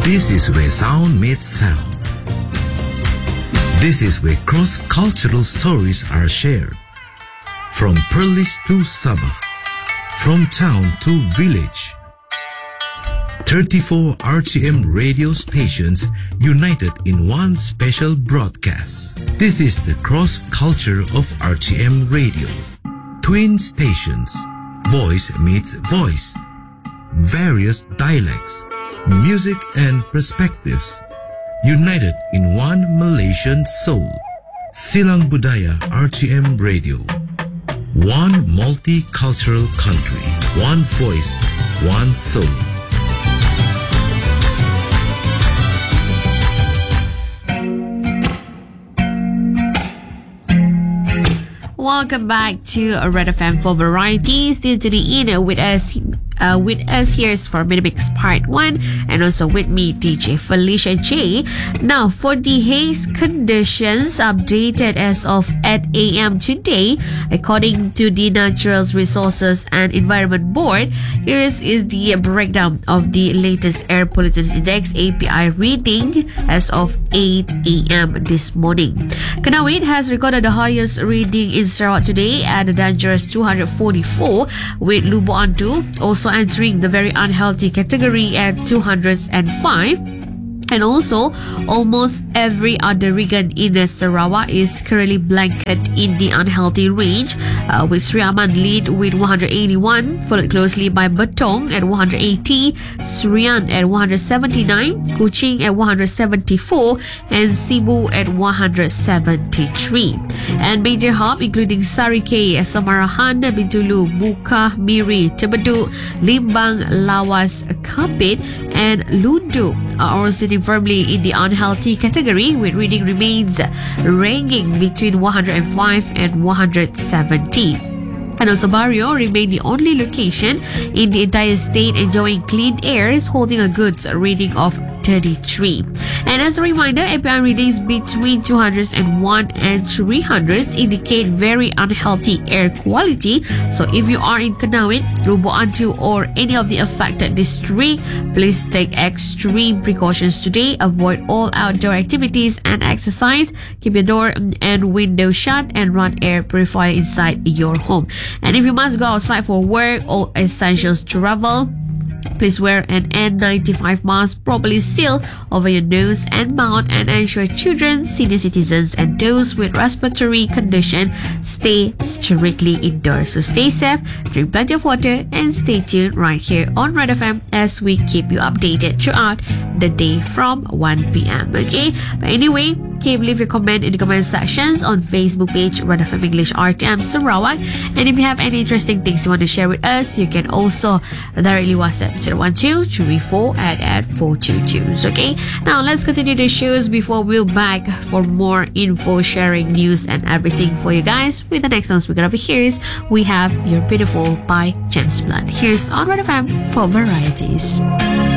This is where sound meets sound. This is where cross-cultural stories are shared. From Perlis to Sabah, from town to village. 34 RTM radio stations united in one special broadcast. This is the cross-culture of RTM radio. Twin stations, voice meets voice. Various dialects, music and perspectives. United in one Malaysian soul. Silang Budaya RTM Radio. One multicultural country. One voice, one soul. Welcome back to Red FM for Variety. Still tuning in with us here is for Minimix Part 1 and also with me, DJ Felicia J. Now, for the haze conditions updated as of 8 a.m. today, according to the Natural Resources and Environment Board, here is the breakdown of the latest Air Pollutants Index API reading as of 8 a.m. this morning. Kanawit has recorded the highest reading in Sarawak today at a dangerous 244, with Lubu Antu also entering the very unhealthy category at 205. And also, almost every other region in Sarawak is currently blanketed in the unhealthy range, with Sri Aman lead with 181, followed closely by Betong at 180, Serian at 179, Kuching at 174, and Sibu at 173. And major hub including Sarikei, Samarahan, Bintulu, Muka, Miri, Tebeduk, Limbang, Lawas, Kapit, and Lundu are all sitting firmly in the unhealthy category, with reading remains ranging between 105 and 170. And also Barrio remained the only location in the entire state enjoying clean air, holding a good reading of 33. And as a reminder, API readings between 201 and 300 indicate very unhealthy air quality. So if you are in Kanawit, Lubu Antu, or any of the affected district, please take extreme precautions today. Avoid all outdoor activities and exercise. Keep your door and window shut and run air purifier inside your home. And if you must go outside for work or essentials travel, please wear an N95 mask properly sealed over your nose and mouth, and ensure children, senior citizens, and those with respiratory condition stay strictly indoors. So stay safe, drink plenty of water, and stay tuned right here on Red FM as we keep you updated throughout the day from 1 p.m. Okay? But anyway, leave your comment in the comment sections on Facebook page Red FM English RTM Sarawak. And if you have any interesting things you want to share with us, you can also directly WhatsApp 012-334-422. Okay, now let's continue the shows before we'll back for more info, sharing, news, and everything for you guys. With the next song we're gonna be here is We Have You're Beautiful by James Blunt. Here's on Red FM for Varieties.